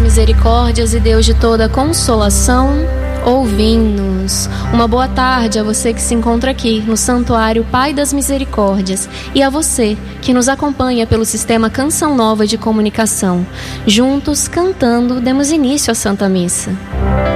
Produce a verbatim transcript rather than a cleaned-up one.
misericórdias e Deus de toda consolação, ouvi-nos. Uma boa tarde a você que se encontra aqui no Santuário Pai das Misericórdias e a você que nos acompanha pelo sistema Canção Nova de Comunicação. Juntos, cantando, demos início à Santa Missa.